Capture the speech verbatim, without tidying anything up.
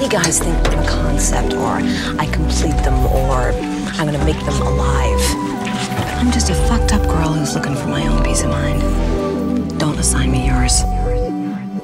Many guys think I'm a concept, or I complete them, or I'm gonna make them alive. I'm just a fucked up girl who's looking for my own peace of mind. Don't assign me yours.